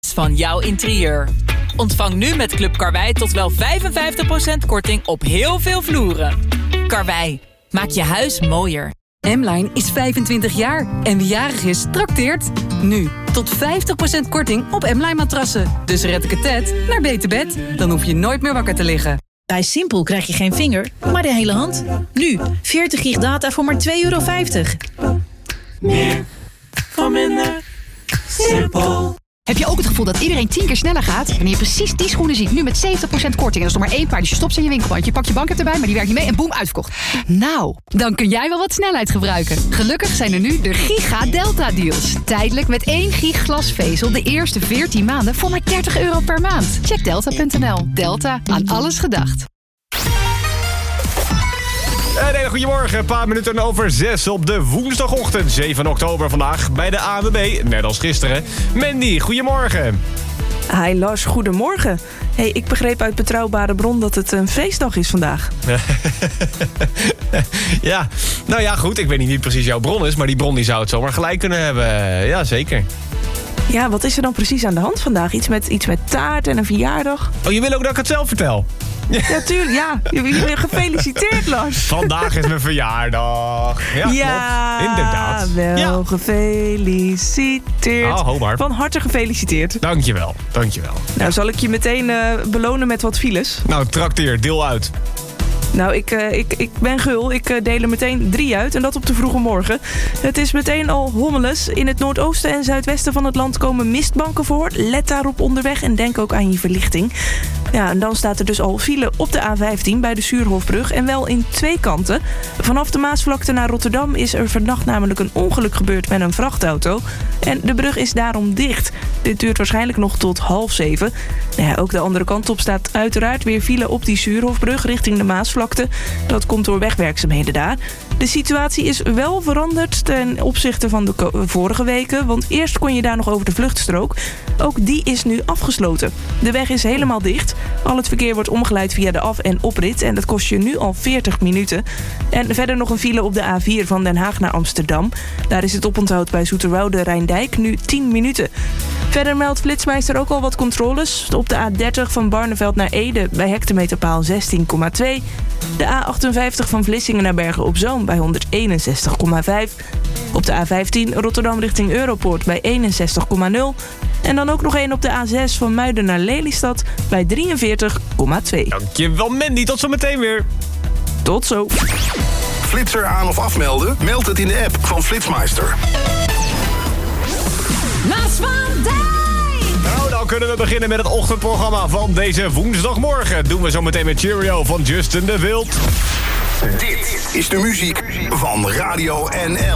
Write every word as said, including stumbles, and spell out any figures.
van jouw interieur. Ontvang nu met Club Karwei tot wel vijfenvijftig procent korting op heel veel vloeren. Karwei, maak je huis mooier. M-Line is vijfentwintig jaar en wie jarig is, trakteert. Nu, tot vijftig procent korting op M-Line matrassen. Dus red ik het tijd naar beter bed. Dan hoef je nooit meer wakker te liggen. Bij Simpel krijg je geen vinger, maar de hele hand. Nu, veertig gig data voor maar twee euro vijftig. Meer voor minder. Simpel. Heb je ook het gevoel dat iedereen tien keer sneller gaat? Wanneer je precies die schoenen ziet, nu met zeventig procent korting. En dat is nog maar één paar, dus je stopt ze in je winkelmand. Je pakt je bank erbij, maar die werkt niet mee en boem, uitverkocht. Nou, dan kun jij wel wat snelheid gebruiken. Gelukkig zijn er nu de Giga Delta deals. Tijdelijk met één gig glasvezel de eerste veertien maanden voor maar dertig euro per maand. Check delta punt n l. Delta, aan alles gedacht. Een hele goedemorgen, een paar minuten over zes op de woensdagochtend, zeven oktober vandaag bij de A N W B, net als gisteren. Mandy, goedemorgen. Hi Lars, goedemorgen. Hey, ik begreep uit betrouwbare bron dat het een feestdag is vandaag. Ja, nou ja goed, ik weet niet wie precies jouw bron is, maar die bron die zou het zomaar gelijk kunnen hebben. Ja, zeker. Ja, wat is er dan precies aan de hand vandaag? Iets met, iets met taart en een verjaardag? Oh, je wil ook dat ik het zelf vertel? Ja, tuurlijk, ja. Je bent gefeliciteerd, Lars. Vandaag is mijn verjaardag. Ja, ja klopt. Inderdaad. wel ja. gefeliciteerd. Oh, Hobart. Van harte gefeliciteerd. Dankjewel, dankjewel. Nou, zal ik je meteen uh, belonen met wat files? Nou, trakteer, deel uit. Nou, ik, uh, ik, ik ben gul. Ik uh, deel er meteen drie uit. En dat op de vroege morgen. Het is meteen al hommeles. In het noordoosten en zuidwesten van het land komen mistbanken voor. Let daarop onderweg en denk ook aan je verlichting. Ja, en dan staat er dus al file op de A vijftien bij de Suurhofbrug. En wel in twee kanten. Vanaf de Maasvlakte naar Rotterdam is er vannacht namelijk een ongeluk gebeurd met een vrachtauto. En de brug is daarom dicht. Dit duurt waarschijnlijk nog tot half zeven. Nou ja, ook de andere kant op staat uiteraard weer file op die Suurhofbrug richting de Maasvlakte. Dat komt door wegwerkzaamheden daar. De situatie is wel veranderd ten opzichte van de vorige weken. Want eerst kon je daar nog over de vluchtstrook. Ook die is nu afgesloten. De weg is helemaal dicht. Al het verkeer wordt omgeleid via de af- en oprit. En dat kost je nu al veertig minuten. En verder nog een file op de A vier van Den Haag naar Amsterdam. Daar is het oponthoud bij Zoeterwoude-Rijndijk nu tien minuten. Verder meldt Flitsmeister ook al wat controles. Op de A dertig van Barneveld naar Ede bij hectometerpaal zestien komma twee. De A achtenvijftig van Vlissingen naar Bergen op Zoom bij honderdeenenzestig komma vijf. Op de A vijftien Rotterdam richting Europoort bij eenenzestig komma nul. En dan ook nog één op de A zes van Muiden naar Lelystad bij drieënveertig komma twee. Dankjewel Mandy, tot zo meteen weer. Tot zo. Flitser aan of afmelden? Meld het in de app van Flitsmeister. Lars van Dijk! Nou, dan kunnen we beginnen met het ochtendprogramma van deze woensdagmorgen. Doen we zo meteen met Cheerio van Justin de Wild. Dit is de muziek van Radio N L.